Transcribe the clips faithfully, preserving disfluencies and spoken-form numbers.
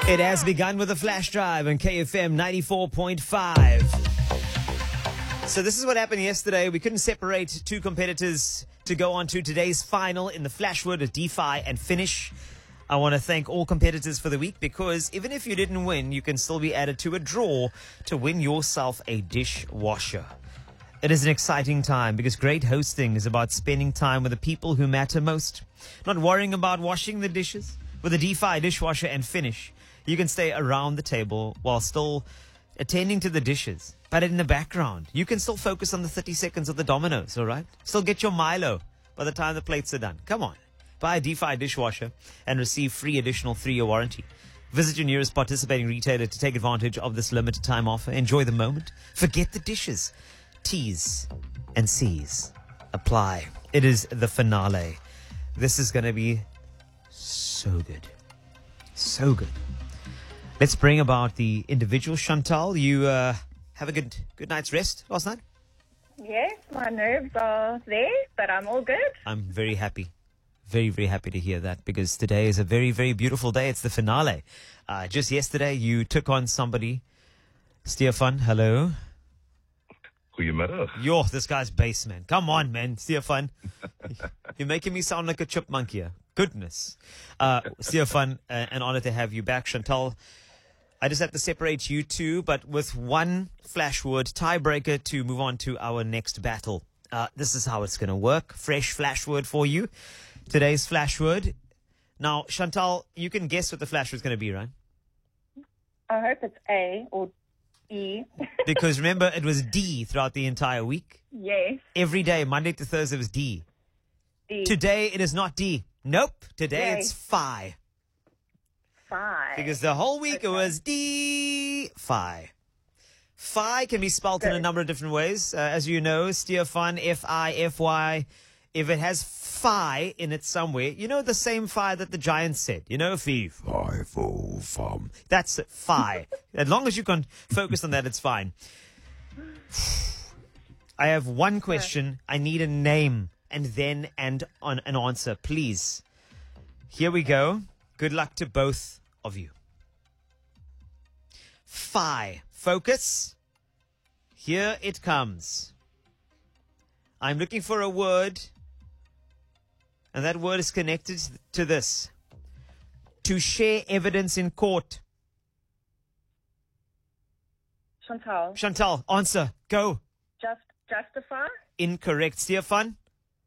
It has begun with a flash drive on K F M ninety-four point five. So this is what happened yesterday. We couldn't separate two competitors to go on to today's final in the Flashwood of DeFi and finish. I want to thank all competitors for the week, because even if you didn't win, you can still be added to a draw to win yourself a dishwasher. It is an exciting time because great hosting is about spending time with the people who matter most. Not worrying about washing the dishes. With a DeFi dishwasher and finish, you can stay around the table while still attending to the dishes. But in the background, you can still focus on the thirty seconds of the dominoes, all right? Still get your Milo by the time the plates are done. Come on. Buy a DeFi dishwasher and receive free additional three-year warranty. Visit your nearest participating retailer to take advantage of this limited time offer. Enjoy the moment. Forget the dishes. T's and C's apply. It is the finale. This is going to be so good. So good. Let's bring about the individual. Chantal, you uh, have a good good night's rest last night? Yes, my nerves are there, but I'm all good. I'm very happy. Very, very happy to hear that, because today is a very, very beautiful day. It's the finale. Uh, just yesterday, you took on somebody. Stefan, hello. Goedemiddag. Yo, this guy's bass, man. Come on, man. Stefan. You're making me sound like a chipmunk here. Goodness. Uh, Stefan, uh, an honor to have you back. Chantal, I just have to separate you two, but with one Flashwood tiebreaker to move on to our next battle. Uh, this is how it's going to work. Fresh Flashwood for you. Today's Flashwood. Now, Chantal, you can guess what the Flashwood's going to be, right? I hope it's A or E. Because remember, it was D throughout the entire week. Yes. Every day, Monday to Thursday, was D. D. Today, it is not D. Nope. Today, Yay. it's Phi. Five. Because the whole week Okay. it was D. Phi. Phi can be spelt in a Good. number of different ways. Uh, as you know, Stefan, F I F Y. If it has Phi in it somewhere, you know the same Phi that the Giants said. You know, Phi, Phi, Fo, Fum. That's it, Phi. As long as you can focus on that, it's fine. I have one question. I need a name and then and on an answer, please. Here we go. Good luck to both of you. Phi. Focus. Here it comes. I'm looking for a word, and that word is connected to this. To share evidence in court. Chantal. Chantal, answer. Go. Just justify. Incorrect. Stefan?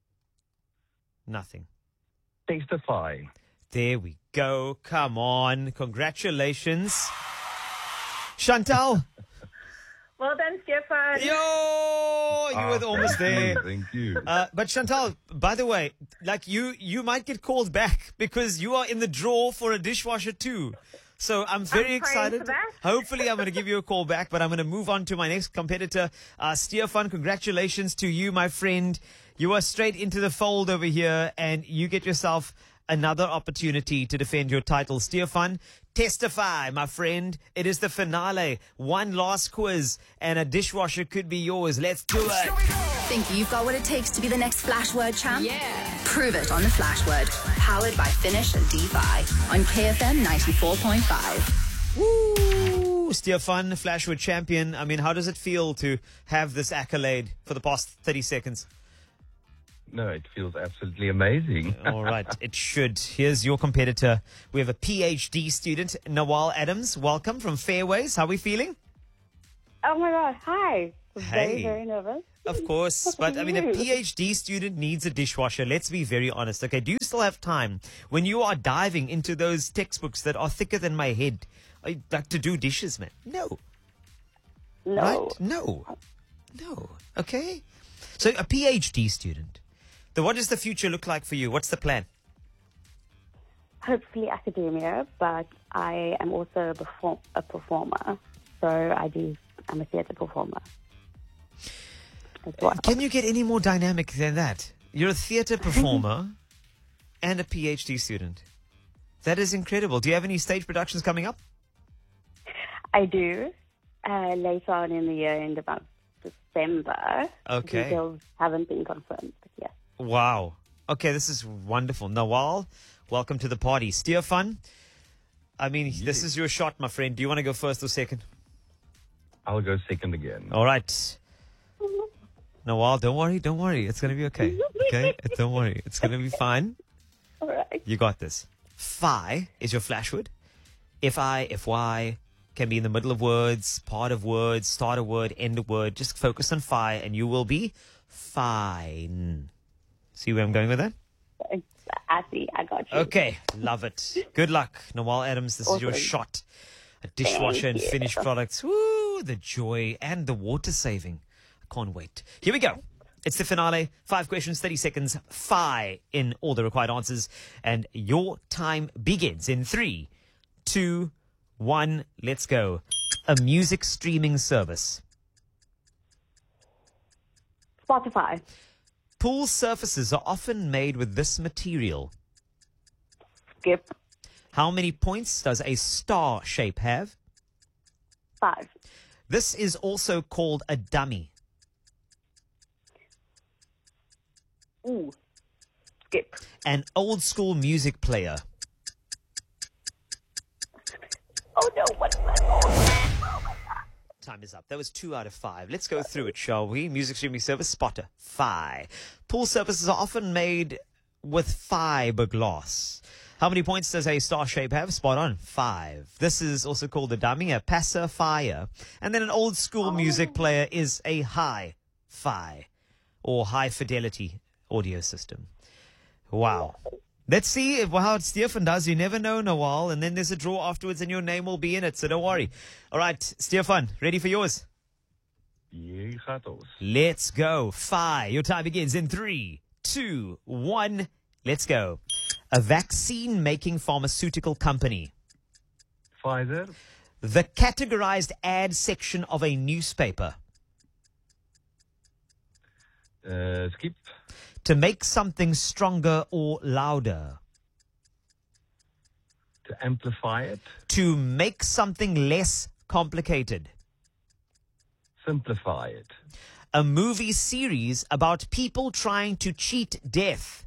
Nothing. Testify. There we go. Come on. Congratulations. Chantal. Well done, Stefan. Yo, you were Ah, almost thank there. you, Thank you. Uh, but Chantal, by the way, like you, you might get called back because you are in the draw for a dishwasher too. So I'm very I'm praying excited. for that. Hopefully, I'm going to give you a call back, but I'm going to move on to my next competitor. Uh, Stefan, congratulations to you, my friend. You are straight into the fold over here, and you get yourself another opportunity to defend your title. Stefan, testify, my friend. It is the finale. One last quiz, and a dishwasher could be yours. Let's do it. Think you've got what it takes to be the next Flashword champ? Yeah. Prove it on the Flashword. Powered by Finish and DeFi on K F M ninety-four point five. Woo! Stefan, Flashwood champion. I mean, how does it feel to have this accolade for the past thirty seconds? No, it feels absolutely amazing. All right, it should. Here's your competitor. We have a PhD student, Nawal Adams. Welcome from Fairways. How are we feeling? Oh my God, hi. Hey. Very, very nervous. Of course, but I mean, a PhD student needs a dishwasher. Let's be very honest, okay? Do you still have time when you are diving into those textbooks that are thicker than my head? I like to do dishes, man. No. No. Right? No. No. Okay? So, a PhD student. So what does the future look like for you? What's the plan? Hopefully academia, but I am also a, perform- a performer. So I do, I'm a theatre performer as well. Can you get any more dynamic than that? You're a theatre performer and a PhD student. That is incredible. Do you have any stage productions coming up? I do. Uh, later on in the year, in about December. Okay. Details haven't been confirmed, but yes. Wow. Okay, this is wonderful. Nawal, welcome to the party. Stefan, I mean, this is your shot, my friend. Do you want to go first or second? I'll go second again. All right. Nawal, don't worry, don't worry. It's going to be okay. Okay? Don't worry. It's going to be fine. All right. You got this. Fi is your flash word. Fi, fy, can be in the middle of words, part of words, start a word, end a word. Just focus on fi and you will be fine. See where I'm going with that? I see. I got you. Okay. Love it. Good luck, Nawal Adams. This is your Awesome. shot. A dishwasher Thank and you. finished products. Woo! The joy and the water saving. I can't wait. Here we go. It's the finale. Five questions, thirty seconds. Fi in all the required answers. And your time begins in three, two, one. Let's go. A music streaming service. Spotify. Pool surfaces are often made with this material. Skip. How many points does a star shape have? Five. This is also called a dummy. Ooh. Skip. An old school music player. Oh no, what is that? Oh, Time is up. That was two out of five. Let's go through it, shall we? Music streaming service, Spotter. Fi. Pool surfaces are often made with fiberglass. How many points does a star shape have? Spot on. Five. This is also called a dummy, a pacifier. And then an old school music player is a hi-fi or high fidelity audio system. Wow. Let's see if, how Stefan does. You never know, Nawal. And then there's a draw afterwards and your name will be in it. So don't worry. All right, Stefan, ready for yours? Hier gaat ons. Let's go. Fi. Your time begins in three, two, one. Let's go. A vaccine-making pharmaceutical company. Pfizer. The categorized ad section of a newspaper. Uh, skip. To make something stronger or louder. To amplify it. To make something less complicated. Simplify it. A movie series about people trying to cheat death.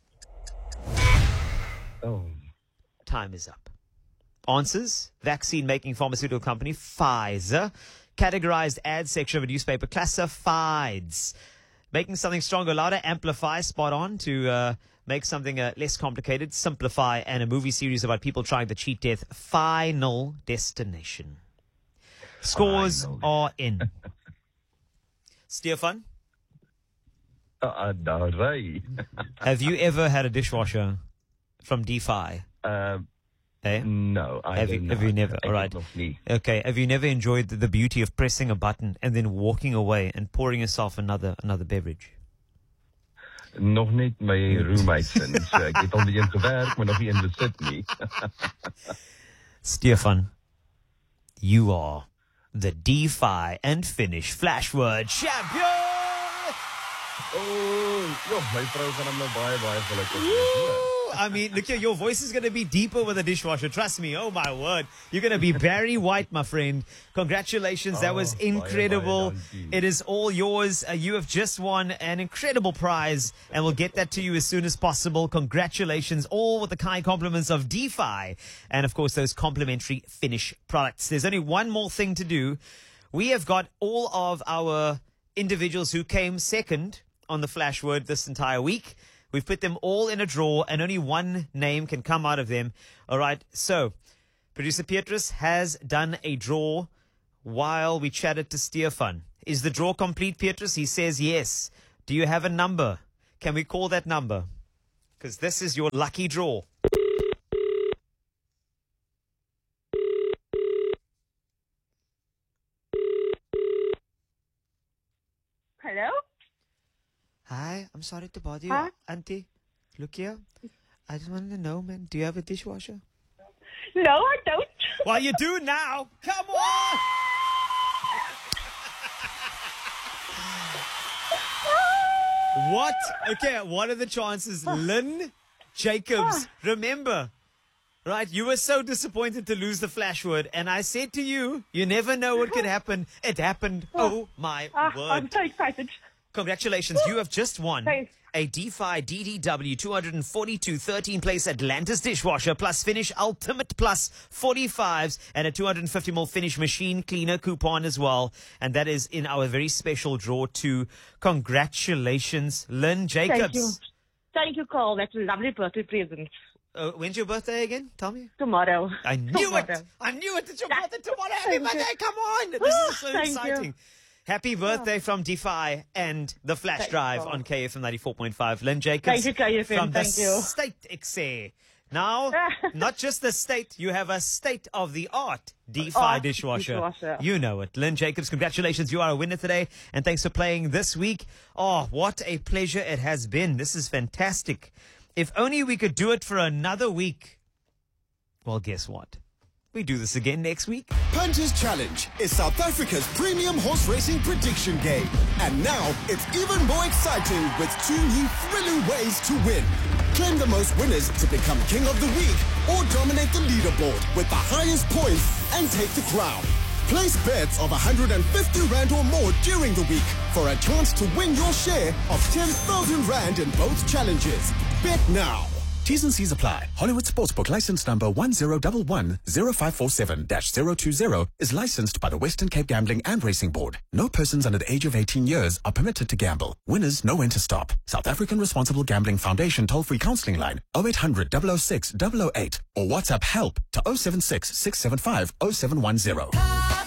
Oh. Time is up. Answers: vaccine-making pharmaceutical company, Pfizer. Categorized ad section of a newspaper, classifieds. Making something stronger, louder, amplify, spot on. To uh, make something uh, less complicated, simplify. And a movie series about people trying to cheat death, Final Destination. Scores Final. are in. Stefan, Uh, nou, ry. have you ever had a dishwasher from DeFi? uh, Eh? no, I Have you- don't have know. you never? Ek All het right. nog nie. Okay, have you never enjoyed the, the beauty of pressing a button and then walking away and pouring yourself another another beverage? Nog net my roommates in. So ek het al met een gewerk, maar nog nie in besit nie. Stefan, you are the DeFi and Finish Flashword champion! Oh, joh, my vrou gaan hom nou baie, baie gelukkig wees, hoor. I mean, look here, your voice is going to be deeper with a dishwasher. Trust me. Oh, my word. You're going to be Barry White, my friend. Congratulations. That was Oh, baie, incredible. baie dankie. It is all yours. Uh, you have just won an incredible prize, and we'll get that to you as soon as possible. Congratulations. All with the kind compliments of DeFi. And, of course, those complimentary Finish products. There's only one more thing to do. We have got all of our individuals who came second on the Flashword this entire week. We've put them all in a drawer, and only one name can come out of them. All right, so producer Petrus has done a draw while we chatted to Stefan. Is the draw complete, Petrus? He says yes. Do you have a number? Can we call that number? Because this is your lucky draw. Hello? Hi, I'm sorry to bother you, Huh? Auntie. Look here. I just wanted to know, man, do you have a dishwasher? No, I don't. Well, you do now. Come on. What? Okay, what are the chances? Lynn Jacobs, remember, right? You were so disappointed to lose the Flashword, and I said to you, you never know what could happen. It happened. Oh, my Ah, word. I'm so excited. Congratulations. You have just won Thanks. a DeFi D D W two forty-two thirteen place Atlantis dishwasher plus Finish Ultimate Plus forty-fives and a two hundred fifty milliliter Finish machine cleaner coupon as well. And that is in our very special draw too. Congratulations, Lynn Jacobs. Thank you. Thank you, Carl. That's a lovely birthday present. Uh, when's your birthday again? Tell me. Tomorrow. I knew Tomorrow. it. I knew it. It's your birthday tomorrow. Happy Thank birthday. you. Come on. This is so Thank exciting. you. Happy birthday from DeFi and the Flash Thank Drive you. on K F M ninety-four point five. Lynn Jacobs. Thank you, K F M. From the Thank you. State X A. Now, not just the state, you have a state-of-the-art DeFi Art dishwasher. dishwasher. You know it. Lynn Jacobs, congratulations. You are a winner today. And thanks for playing this week. Oh, what a pleasure it has been. This is fantastic. If only we could do it for another week. Well, guess what? We do this again next week. Punters Challenge is South Africa's premium horse racing prediction game. And now it's even more exciting with two new thrilling ways to win. Claim the most winners to become king of the week or dominate the leaderboard with the highest points and take the crown. Place bets of one hundred fifty rand or more during the week for a chance to win your share of ten thousand rand in both challenges. Bet now. T's and C's apply. Hollywood Sportsbook license number one zero one one zero five four seven dash zero two zero is licensed by the Western Cape Gambling and Racing Board. No persons under the age of eighteen years are permitted to gamble. Winners know when to stop. South African Responsible Gambling Foundation toll-free counseling line oh eight hundred, double oh six, double oh eight or WhatsApp help to oh seven six, six seven five, oh seven one zero.